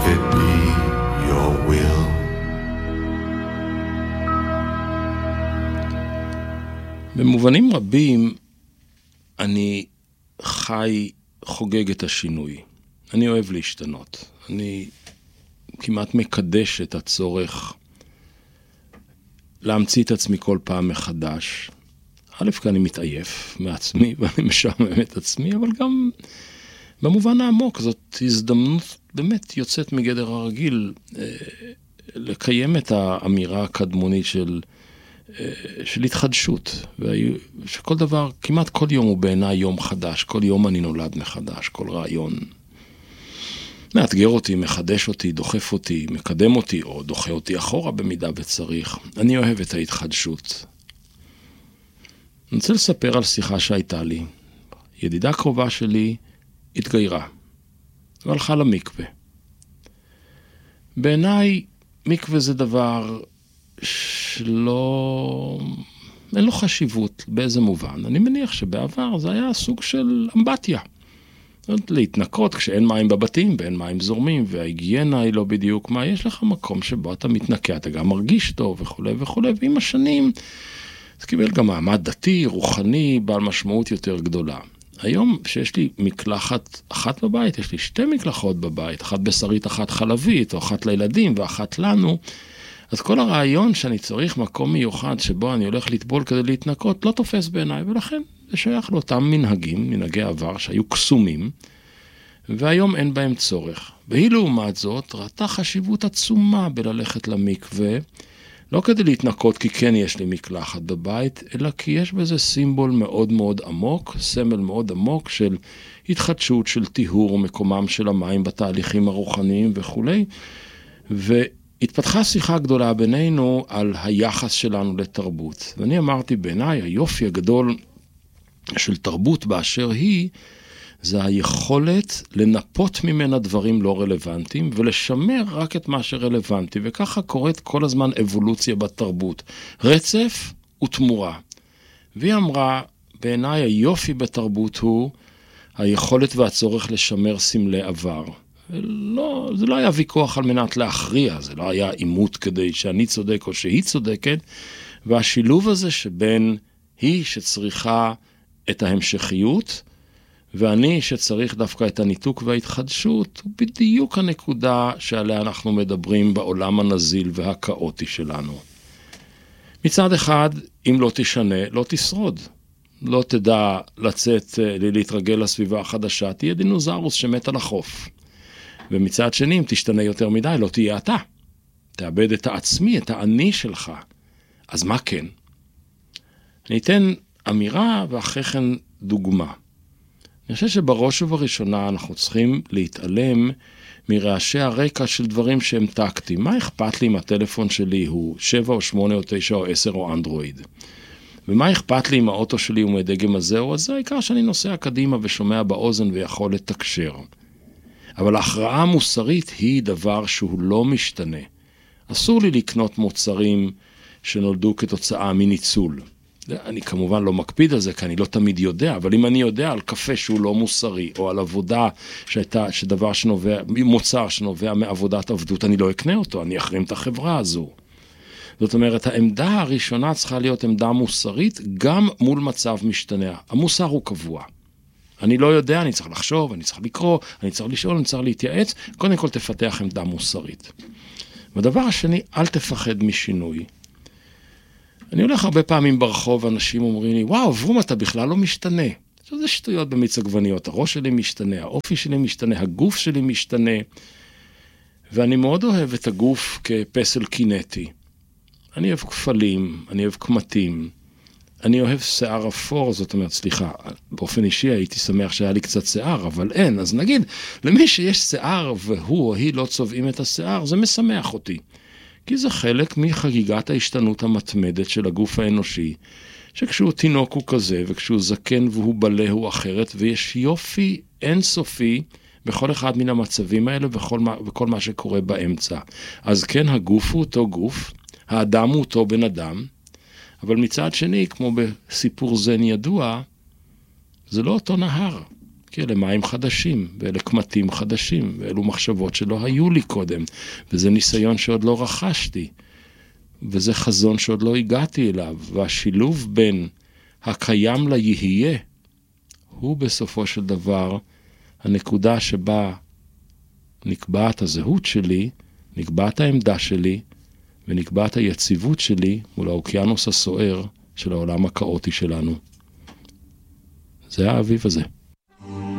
it be your will. במובנים רבים אני חוגג את השינוי. אני אוהב להשתנות. אני כמעט מקדש את הצורך להמציא את עצמי כל פעם מחדש. א', כי אני מתעייף מעצמי ואני משעמם את עצמי, אבל גם במובן העמוק זאת הזדמנות באמת יוצאת מגדר הרגיל לקיים את האמירה הקדמונית של התחדשות, שכל דבר, כמעט כל יום הוא בעיניי יום חדש, כל יום אני נולד מחדש, כל רעיון מאתגר אותי, מחדש אותי, דוחף אותי, מקדם אותי, או דוחה אותי אחורה במידה וצריך. אני אוהב את ההתחדשות. אני רוצה לספר על שיחה שהייתה לי. ידידה קרובה שלי התגיירה, והלכה למקווה. בעיניי, מקווה זה דבר שלא... אין לו חשיבות באיזה מובן. אני מניח שבעבר זה היה סוג של אמבטיה. להתנקות כשאין מים בבתים ואין מים זורמים, וההיגיינה היא לא בדיוק מה. יש לך מקום שבו אתה מתנקה, אתה גם מרגיש טוב וכו' וכו'. ועם השנים זה קיבל גם מעמד דתי, רוחני, בעל משמעות יותר גדולה. היום שיש לי מקלחת אחת בבית, יש לי 2 מקלחות בבית, אחת בשרית, אחת חלבית, או אחת לילדים ואחת לנו, אז כל הרעיון שאני צריך מקום מיוחד שבו אני הולך לטבול כדי להתנקות לא תופס בעיניי, ולכן זה שייך לאותם מנהגים, מנהגי עבר שהיו קסומים, והיום אין בהם צורך. והיא לעומת זאת ראתה חשיבות עצומה בללכת למקווה, לא כדי להתנקות כי כן יש לי מקלחת בבית, אלא כי יש בזה סימבול מאוד מאוד עמוק, סמל מאוד עמוק של התחדשות, של טיהור ומקומם של המים בתהליכים הרוחניים וכו'. והתפתחה שיחה גדולה בינינו על היחס שלנו לתרבות. ואני אמרתי, בעיניי היופי הגדול של תרבות באשר היא, זה היכולת לנפות ממנה דברים לא רלוונטיים, ולשמר רק את מה שרלוונטי, וככה קורית כל הזמן אבולוציה בתרבות. רצף ותמורה. והיא אמרה, בעיניי היופי בתרבות הוא היכולת והצורך לשמר סמלי עבר. לא, זה לא היה ויכוח על מנת להכריע, זה לא היה עימות כדי שאני צודק או שהיא צודקת, והשילוב הזה שבין היא שצריכה את ההמשכיות, ואני שצריך דווקא את הניתוק וההתחדשות, הוא בדיוק הנקודה שעליה אנחנו מדברים בעולם הנזיל והכאוטי שלנו. מצד אחד, אם לא תשנה, לא תשרוד. לא תדע לצאת, להתרגל לסביבה החדשה, תהיה דינוזאורוס שמת על החוף. ומצד שני, אם תשתנה יותר מדי, לא תהיה אתה. תאבד את העצמי, את האני שלך. אז מה כן? אני אתן אמירה ואחרי כן דוגמה. אני חושב שבראש ובראשונה אנחנו צריכים להתעלם מרעשי הרקע של דברים שהם טקטיים. מה אכפת לי אם הטלפון שלי הוא 7 או 8 או 9 או 10 או אנדרואיד? ומה אכפת לי אם האוטו שלי הוא מדגם הזה או הזה? העיקר שאני נוסע קדימה ושומע באוזן ויכול לתקשר. אבל ההכרעה המוסרית היא דבר שהוא לא משתנה. אסור לי לקנות מוצרים שנולדו כתוצאה מניצול. אני כמובן לא מקפיד על זה, כי אני לא תמיד יודע, אבל אם אני יודע על קפה שהוא לא מוסרי, או על עבודה שדבר שנובע, מוצר שנובע מעבודת עבדות, אני לא אקנה אותו, אני אחרים את החברה הזו. זאת אומרת, העמדה הראשונה צריכה להיות עמדה מוסרית, גם מול מצב משתנה. המוסר הוא קבוע. אני לא יודע, אני צריך לחשוב, אני צריך לקרוא, אני צריך לשאול, אני צריך להתייעץ, קודם כל תפתח עמדה מוסרית. והדבר השני, אל תפחד משינוי. אני הולך הרבה פעמים ברחוב, אנשים אומרים לי, וואו, ורום, אתה בכלל לא משתנה. זה שטויות במיץ עגבניות, הראש שלי משתנה, האופי שלי משתנה, הגוף שלי משתנה, ואני מאוד אוהב את הגוף כפסל קינטי. אני אוהב כפלים, אני אוהב קמטים, אני אוהב שיער אפור, זאת אומרת, סליחה, באופן אישי הייתי שמח שהיה לי קצת שיער, אבל אין, אז נגיד, למי שיש שיער והוא או היא לא צובעים את השיער, זה משמח אותי. כי זה חלק מחגיגת ההשתנות המתמדת של הגוף האנושי, שכשהוא תינוק הוא כזה, וכשהוא זקן והוא בלה הוא אחרת, ויש יופי אינסופי בכל אחד מן המצבים האלה וכל מה שקורה באמצע. אז כן, הגוף הוא אותו גוף, האדם הוא אותו בן אדם, אבל מצד שני, כמו בסיפור זן ידוע, זה לא אותו נהר. כי אלה מים חדשים, ואלה קמטים חדשים, ואלו מחשבות שלא היו לי קודם, וזה ניסיון שעוד לא רכשתי, וזה חזון שעוד לא הגעתי אליו, והשילוב בין הקיים ליהיה, הוא בסופו של דבר הנקודה שבה נקבעת הזהות שלי, נקבעת העמדה שלי, ונקבעת היציבות שלי מול האוקיינוס הסוער של העולם הכאוטי שלנו. זה האביב הזה.